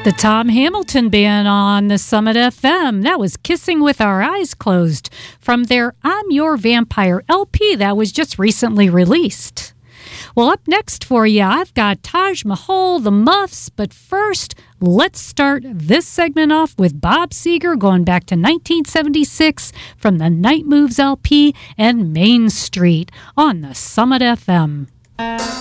The Tom Hamilton Band on the Summit FM. That was Kissing with Our Eyes Closed from their I'm Your Vampire LP that was just recently released. Well, up next for you, I've got Taj Mahal, the Muffs, but first, let's start this segment off with Bob Seger going back to 1976 from the Night Moves LP and Main Street on the Summit FM.